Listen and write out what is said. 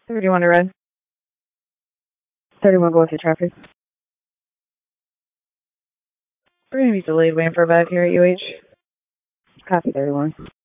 31 to red. 31, go with your traffic. We're going to be delayed waiting for a back here at UH. Copy 31.